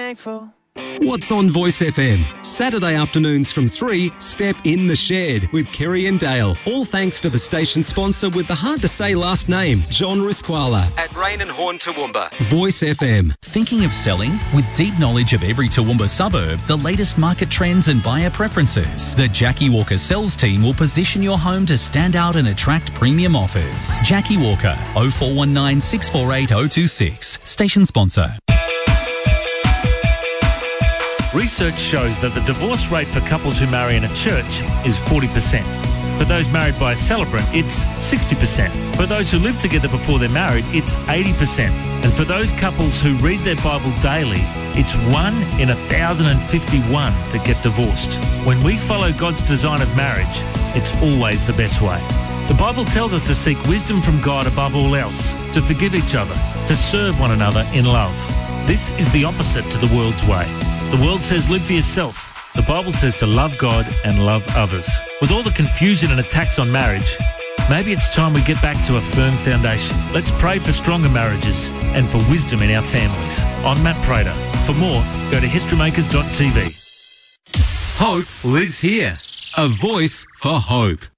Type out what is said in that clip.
thankful. What's on Voice FM? Saturday afternoons from 3, Step in the Shed with Kerry and Dale. All thanks to the station sponsor with the hard-to-say last name, John Risquala at Rain and Horn Toowoomba. Voice FM. Thinking of selling? With deep knowledge of every Toowoomba suburb, the latest market trends and buyer preferences, the Jackie Walker sales team will position your home to stand out and attract premium offers. Jackie Walker, 0419 648 026. Station sponsor. Research shows that the divorce rate for couples who marry in a church is 40%. For those married by a celebrant, it's 60%. For those who live together before they're married, it's 80%. And for those couples who read their Bible daily, it's 1 in 1,051 that get divorced. When we follow God's design of marriage, it's always the best way. The Bible tells us to seek wisdom from God above all else, to forgive each other, to serve one another in love. This is the opposite to the world's way. The world says live for yourself. The Bible says to love God and love others. With all the confusion and attacks on marriage, maybe it's time we get back to a firm foundation. Let's pray for stronger marriages and for wisdom in our families. I'm Matt Prater. For more, go to historymakers.tv. Hope lives here. A voice for hope.